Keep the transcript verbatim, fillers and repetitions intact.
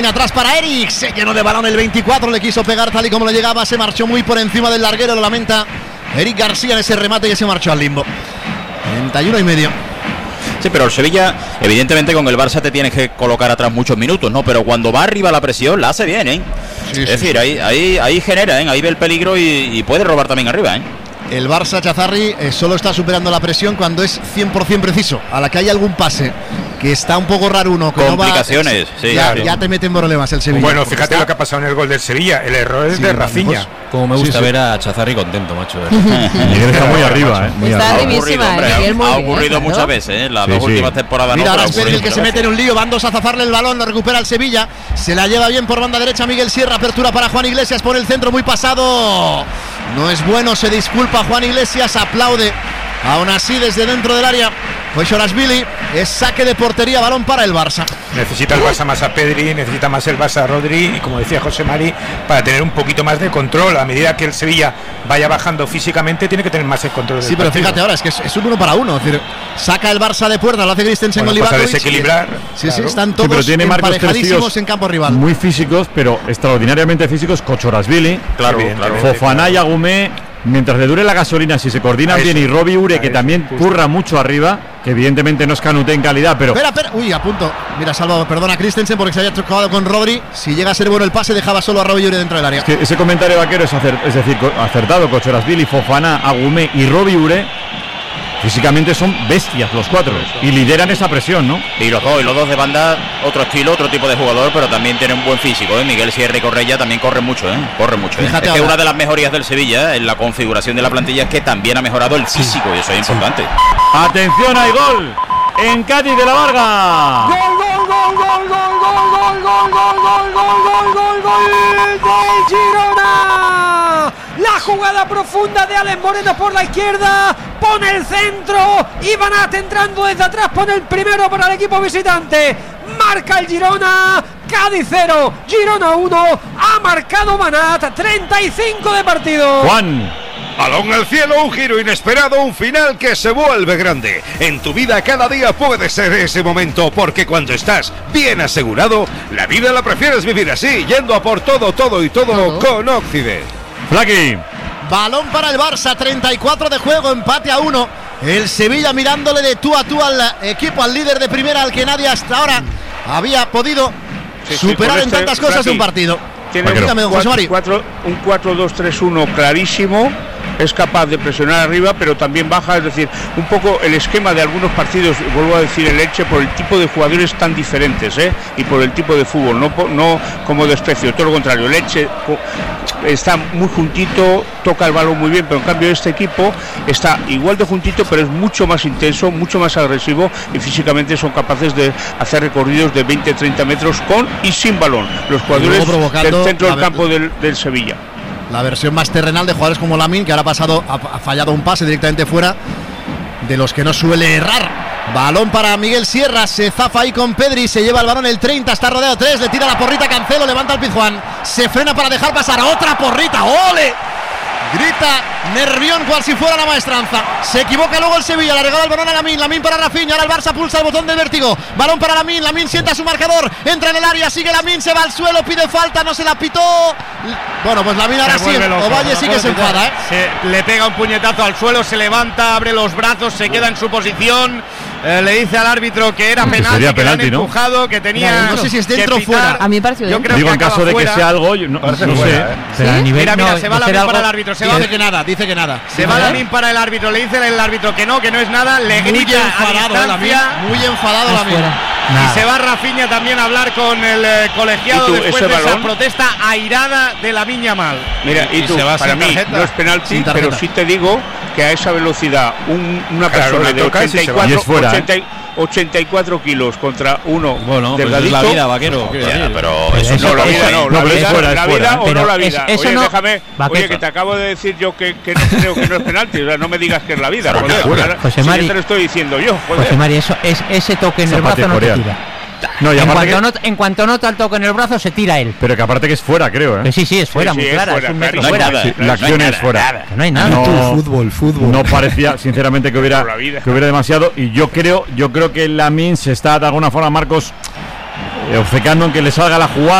Atrás para Eric, se llenó de balón el veinticuatro, le quiso pegar tal y como le llegaba, se marchó muy por encima del larguero, lo lamenta Eric García en ese remate que se marchó al limbo. treinta y uno y medio. Sí, pero el Sevilla, evidentemente con el Barça te tienes que colocar atrás muchos minutos, ¿no? Pero cuando va arriba la presión, la hace bien, ¿eh? Sí, es sí, decir, sí. Ahí, ahí, ahí genera, ¿eh? Ahí ve el peligro y, y puede robar también arriba, ¿eh? El Barça, Chazarri, eh, solo está superando la presión cuando es cien por ciento preciso. A la que hay algún pase que está un poco raro uno, que complicaciones, no va, sí, ya, claro. ya te meten problemas el Sevilla. Bueno, fíjate está... lo que ha pasado en el gol del Sevilla. El error es sí, de Rafinha. Como me gusta sí, sí. ver a Chazarri contento, macho. Miguel está muy arriba, ¿eh? Muy está arriba. Ha ocurrido, hombre, ha, ha ocurrido muchas veces, ¿eh? Las sí, dos sí. últimas temporadas. Mira, no, ahora es el que se mete en un lío. Van dos a zafarle el balón, lo recupera el Sevilla. Se la lleva bien por banda derecha Miguel Sierra. Apertura para Juan Iglesias por el centro, muy pasado. No es bueno, se disculpa Juan Iglesias, aplaude. Aún así, desde dentro del área, pues Sorashvili, es saque de portería, balón para el Barça. Necesita el Barça más a Pedri, necesita más el Barça a Rodri, y como decía José Mari, para tener un poquito más de control. A medida que el Sevilla vaya bajando físicamente, tiene que tener más el control del Sí, pero partido. fíjate ahora, es que es, es un uno para uno. Es decir, saca el Barça de puerta, lo hace Christensen con bueno, pues Livakovic. desequilibrar. Sí, claro. sí, están todos sí, pero tiene emparejadísimos en campo rival. Muy físicos, pero extraordinariamente físicos. Sorashvili, claro, claro. Fofana y Agumé. Mientras le dure la gasolina, si se coordinan bien, y Robbie Ure, que también curra mucho arriba, que evidentemente no es Canute en calidad, pero... Espera, espera, uy, a punto. Mira, salvado, perdona Christensen porque se había chocado con Rodri. Si llega a ser bueno el pase, dejaba solo a Robbie Ure dentro del área. Es que ese comentario vaquero es, acer, es decir, acertado. Sorashvili, Fofana, Agumé y Robbie Ure físicamente son bestias los cuatro y lideran esa presión, ¿no? Y los dos, y los dos de banda, otro estilo, otro tipo de jugador, pero también tienen un buen físico, ¿eh? Miguel Sierra y Correia también corren mucho, ¿eh? Corren mucho, ¿eh? Es que una de las mejorías del Sevilla, ¿eh? En la configuración de la plantilla, es que también ha mejorado el físico, y eso es importante. Atención, hay gol en Cádiz de la Varga. Gol, gol, gol, gol, gol, gol, gol, gol, gol, gol, gol, gol, gol del Girona. La jugada profunda de Alex Moreno por la izquierda, pone el centro, Ibanat entrando desde atrás, pone el primero para el equipo visitante, marca el Girona, Cádiz cero, Girona uno, ha marcado Banat, treinta y cinco de partido. Juan. Balón al cielo, un giro inesperado, un final que se vuelve grande. En tu vida cada día puede ser ese momento, porque cuando estás bien asegurado, la vida la prefieres vivir así, yendo a por todo, todo y todo con Occident. Flaqui. Balón para el Barça, treinta y cuatro de juego, empate a uno. El Sevilla mirándole de tú a tú al equipo, al líder de primera, al que nadie hasta ahora había podido sí, superar sí, en este, tantas cosas Flaqui, de un partido. Tiene Dígame, don José Mari. Un cuatro dos tres uno clarísimo. Es capaz de presionar arriba, pero también baja, es decir, un poco el esquema de algunos partidos, vuelvo a decir el Elche, por el tipo de jugadores tan diferentes, ¿eh? Y por el tipo de fútbol, no, no como desprecio, todo lo contrario, el Elche está muy juntito, toca el balón muy bien, pero en cambio este equipo está igual de juntito, pero es mucho más intenso, mucho más agresivo, y físicamente son capaces de hacer recorridos de veinte a treinta metros con y sin balón, los jugadores del centro del campo del, del Sevilla. La versión más terrenal de jugadores como Lamine, que ahora ha pasado, ha fallado un pase directamente fuera, de los que no suele errar. Balón para Miguel Sierra, se zafa ahí con Pedri, se lleva el balón el treinta, está rodeado tres, le tira la porrita Cancelo, levanta el Pizjuán, se frena para dejar pasar a otra porrita, ¡ole! Grita Nervión cual si fuera la maestranza. Se equivoca luego el Sevilla, le regala el balón a Lamine, Lamine para Rafinha, ahora el Barça pulsa el botón del vértigo. Balón para Lamine, Lamine sienta su marcador, entra en el área, sigue Lamine, se va al suelo, pide falta, no se la pitó. Bueno, pues Lamine ahora sí, Ovalle sí que se enfada, ¿eh? Se le pega un puñetazo al suelo, se levanta, abre los brazos, se queda en su posición. Eh, le dice al árbitro que era penalti, que penalti, le han empujado, ¿no? que tenía. No sé si es dentro o fuera. A mí me pareció. Yo creo Digo, que en caso de que fuera. sea algo, yo no, no sé. Fuera, ¿eh? ¿Sí? A nivel, mira, mira, no, se va no Lamine algo, para el árbitro. Se Dice va, que nada, dice que nada. Se va Lamine para el árbitro, le dice el árbitro que no, que no es nada, le Muy grita enfadado, a Lamine, distancia. muy enfadado Lamine. Y se va Rafinha también a hablar con el eh, colegiado tú, después ese de esa balón? protesta airada de Lamine Yamal. Mira, y, y tú, para mí tarjeta. no es penalti, pero sí te digo que a esa velocidad un, una claro, persona de ochenta y cuatro, y fuera, ochenta, ochenta y cuatro kilos contra uno bueno, delgadito. Pues es la vida, vaquero. Ya, pero eso, eso no, la vida no, la no, vida, fuera, la fuera, vida o no la vida. Es, oye, no, déjame, vaquero. oye, que te acabo de decir yo que, que no creo que no es penalti, o sea, no me digas que es la vida. Pero Joder, fuera. ahora, José si Mari, yo te lo estoy diciendo yo, joder. José Mari, eso es ese toque en el brazo no te tira. No, y en, aparte cuanto que, no, en cuanto nota el toque en el brazo, se tira él. pero que aparte que es fuera, creo, ¿eh? Eh, sí, sí, es fuera, Sí, sí, muy es clara. fuera, Es un metro claro. fuera. No hay nada. Sí, la acción no es fuera. nada. No hay nada. No, Fútbol, fútbol. no parecía, sinceramente, que hubiera, Por la vida. que hubiera demasiado. Y yo creo, yo creo que Lamine se está de alguna forma, Marcos, obcecando en que le salga la jugada.